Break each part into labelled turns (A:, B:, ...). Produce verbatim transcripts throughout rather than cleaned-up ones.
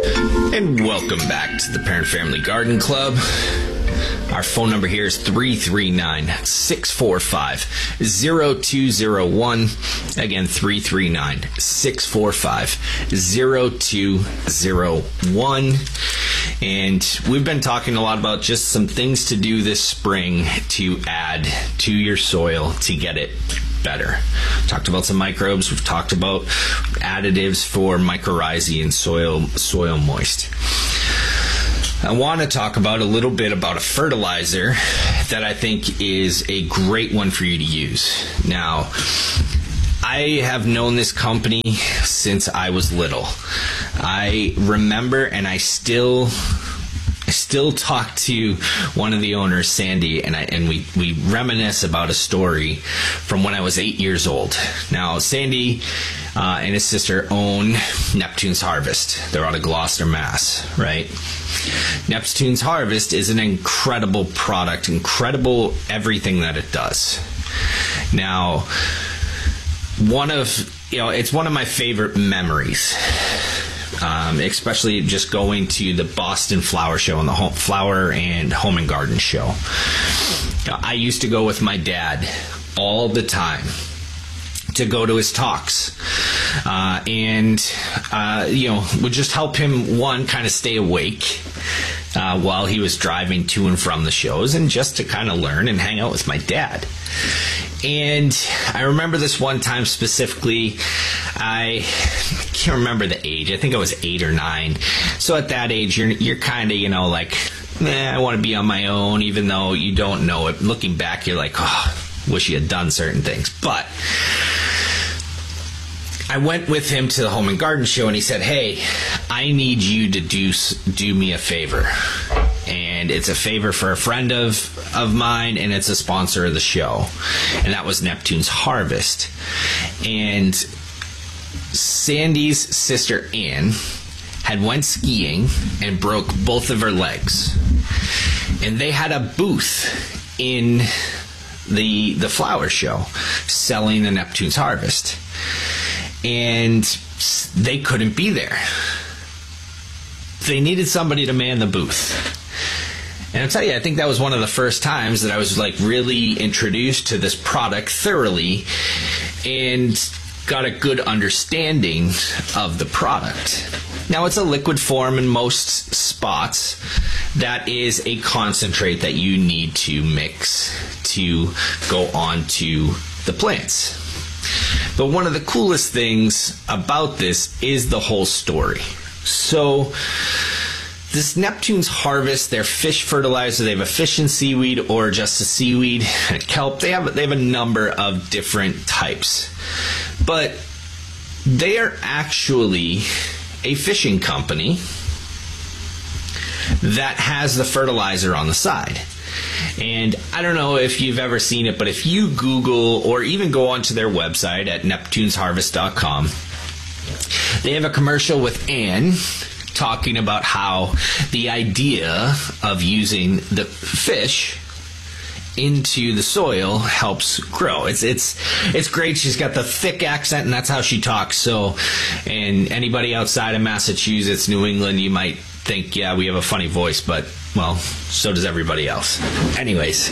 A: And welcome back to the Parent Family Garden Club. Our phone number here is three three nine, six four five, zero two zero one. Again, three three nine, six four five, zero two zero one. And we've been talking a lot about just some things to do this spring to add to your soil to get it better. Talked about some microbes. We've talked about additives for mycorrhizae and soil soil moist. I want to talk about a little bit about a fertilizer that I think is a great one for you to use. Now, I have known this company since I was little. I remember, and I still I still talk to one of the owners, Sandy, and I and we, we reminisce about a story from when I was eight years old. Now, Sandy uh, and his sister own Neptune's Harvest. They're out of Gloucester, Mass, right? Neptune's Harvest is an incredible product, incredible everything that it does. Now, one of, you know, it's one of my favorite memories. Um, especially just going to the Boston Flower Show and the home, Flower and Home and Garden Show. I used to go with my dad all the time to go to his talks, uh, and uh, you know, would just help him, one, kind of stay awake uh, while he was driving to and from the shows, and just to kind of learn and hang out with my dad. And I remember this one time specifically. I can't remember the age. I think I was eight or nine. So at that age, you're you're kind of, you know, like, eh, I want to be on my own, even though you don't know it. Looking back, you're like, oh, wish you had done certain things. But I went with him to the Home and Garden Show, and he said, hey, I need you to do do me a favor. And it's a favor for a friend of, of mine, and it's a sponsor of the show. And that was Neptune's Harvest. And Sandy's sister, Ann, had went skiing and broke both of her legs. And they had a booth in the the flower show selling the Neptune's Harvest. And they couldn't be there. They needed somebody to man the booth. And I'll tell you, I think that was one of the first times that I was like really introduced to this product thoroughly and got a good understanding of the product. Now, it's a liquid form in most spots. That is a concentrate that you need to mix to go onto the plants. But one of the coolest things about this is the whole story. So this Neptune's Harvest, their fish fertilizer, they have a fish and seaweed or just a seaweed and a kelp. They have, they have a number of different types. But they are actually a fishing company that has the fertilizer on the side. And I don't know if you've ever seen it, but if you Google or even go onto their website at neptunes harvest dot com, they have a commercial with Ann talking about how the idea of using the fish into the soil helps grow. It's it's it's great. She's got the thick accent, and that's how she talks. So, and anybody outside of Massachusetts, New England, you might think, yeah, we have a funny voice, but, well, so does everybody else. Anyways,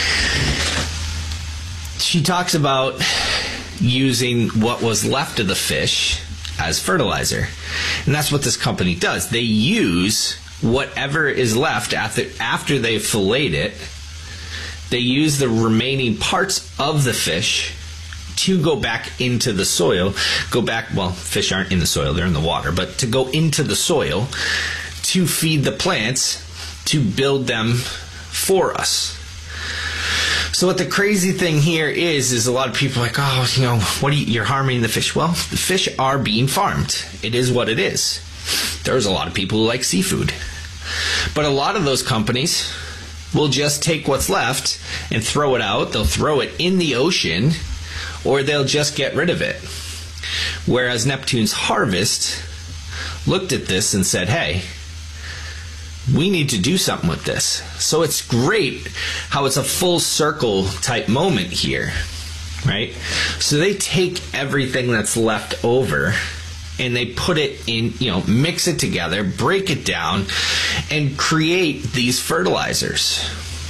A: she talks about using what was left of the fish as fertilizer. And that's what this company does. They use whatever is left after, after they've filleted it. They use the remaining parts of the fish to go back into the soil. Go back, well, fish aren't in the soil, they're in the water. But to go into the soil to feed the plants, to build them for us. So what the crazy thing here is, is a lot of people are like, oh, you know, what are you, you're harming the fish. Well, the fish are being farmed. It is what it is. There's a lot of people who like seafood. But a lot of those companies will just take what's left and throw it out. They'll throw it in the ocean, or they'll just get rid of it. Whereas Neptune's Harvest looked at this and said, hey, we need to do something with this. So it's great how it's a full circle type moment here, right? So they take everything that's left over and they put it in, you know, mix it together, break it down, and create these fertilizers.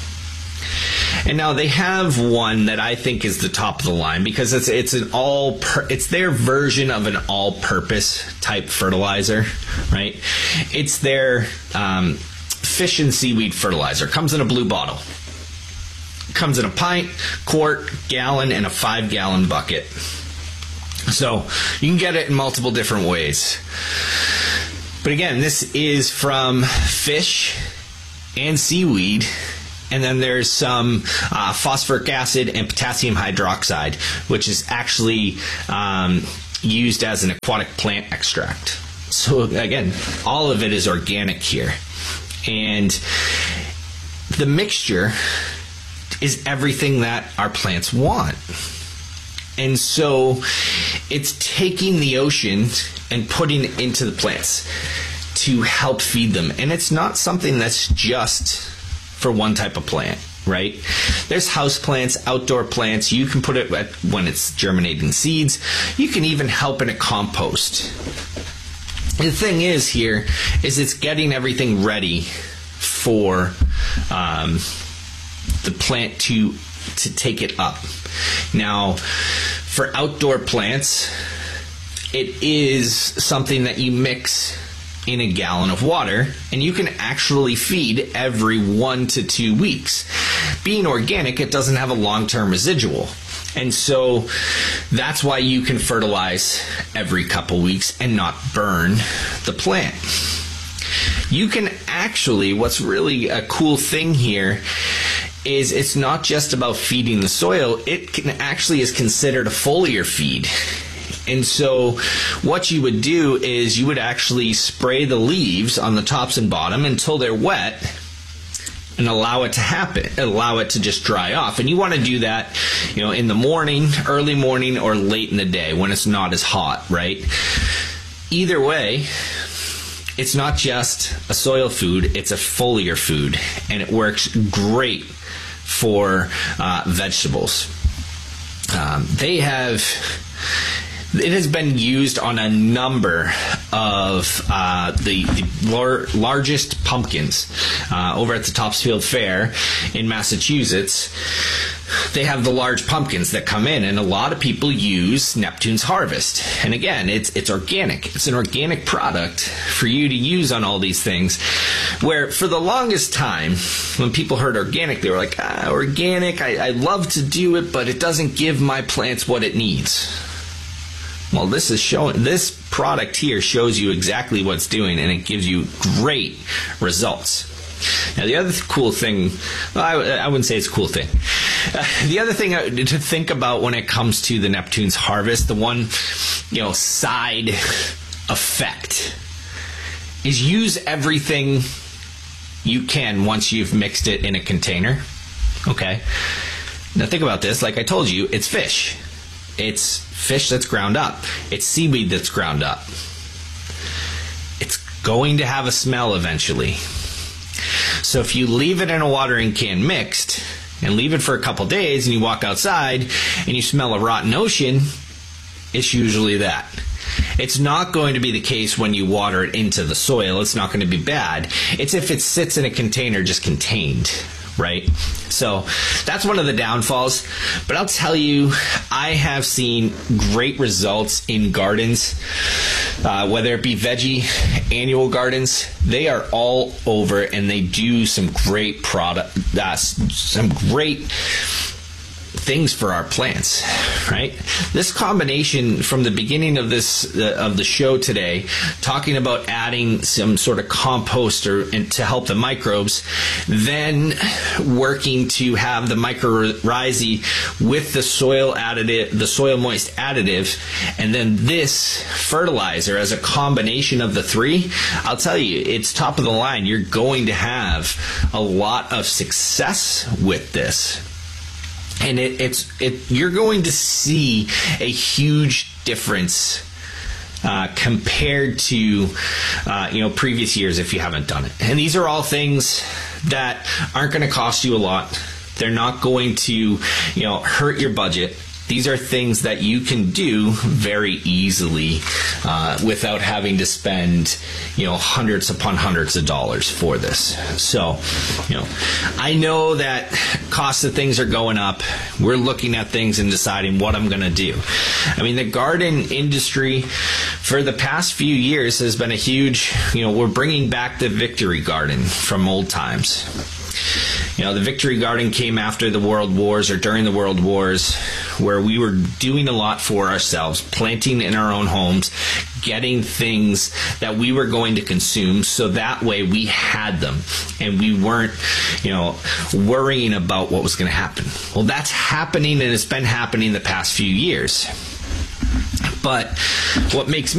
A: And now they have one that I think is the top of the line because it's it's an all per, it's their version of an all-purpose type fertilizer, right? It's their um, fish and seaweed fertilizer. Comes in a blue bottle. Comes in a pint, quart, gallon, and a five-gallon bucket. So you can get it in multiple different ways. But again, this is from fish and seaweed. And then there's some uh, phosphoric acid and potassium hydroxide, which is actually um, used as an aquatic plant extract. So again, all of it is organic here. And the mixture is everything that our plants want. And so it's taking the ocean and putting it into the plants to help feed them. And it's not something that's just for one type of plant, right? There's house plants, outdoor plants. You can put it at, when it's germinating seeds. You can even help in a compost. The thing is here is it's getting everything ready for um, the plant to to take it up. Now, for outdoor plants, it is something that you mix in a gallon of water, and you can actually feed every one to two weeks. Being organic, it doesn't have a long-term residual. And so that's why you can fertilize every couple weeks and not burn the plant. You can actually, what's really a cool thing here is it's not just about feeding the soil, it can actually is considered a foliar feed. And so what you would do is you would actually spray the leaves on the tops and bottom until they're wet and allow it to happen, allow it to just dry off. And you want to do that, you know, in the morning, early morning, or late in the day when it's not as hot, right? Either way, it's not just a soil food, it's a foliar food, and it works great for uh, vegetables. Um, they have... It has been used on a number of uh, the, the lar- largest pumpkins uh, over at the Topsfield Fair in Massachusetts. They have the large pumpkins that come in, and a lot of people use Neptune's Harvest. And again, it's it's organic. It's an organic product for you to use on all these things. Where for the longest time, when people heard organic, they were like, ah, organic, I, I love to do it, but it doesn't give my plants what it needs. Well, this is showing, this product here shows you exactly what it's doing, and it gives you great results. Now, the other th- cool thing, well, I, I wouldn't say it's a cool thing. Uh, the other thing to think about when it comes to the Neptune's Harvest, the one, you know, side effect is use everything you can once you've mixed it in a container. Okay. Now think about this. Like I told you, it's fish. It's fish that's ground up. It's seaweed that's ground up. It's going to have a smell eventually. So if you leave it in a watering can mixed and leave it for a couple days and you walk outside and you smell a rotten ocean, it's usually that. It's not going to be the case when you water it into the soil. It's not going to be bad. It's if it sits in a container just contained, right? So that's one of the downfalls. But I'll tell you, I have seen great results in gardens, uh, whether it be veggie, annual gardens. They are all over, and they do some great product, uh, some great things for our plants, right? This combination from the beginning of this uh, of the show today, talking about adding some sort of compost or, and to help the microbes, then working to have the mycorrhizae with the soil additive, the soil moist additive, and then this fertilizer as a combination of the three, I'll tell you, it's top of the line. You're going to have a lot of success with this. And it, it's it. You're going to see a huge difference uh, compared to uh, you know previous years if you haven't done it. And these are all things that aren't going to cost you a lot. They're not going to you know hurt your budget. These are things that you can do very easily uh, without having to spend, you know, hundreds upon hundreds of dollars for this. So, you know, I know that costs of things are going up. We're looking at things and deciding what I'm going to do. I mean, the garden industry for the past few years has been a huge, you know, we're bringing back the Victory Garden from old times. You know, the Victory Garden came after the World Wars or during the World Wars, where we were doing a lot for ourselves, planting in our own homes, getting things that we were going to consume, so that way we had them and we weren't, you know, worrying about what was going to happen. Well, that's happening, and it's been happening the past few years. But what makes me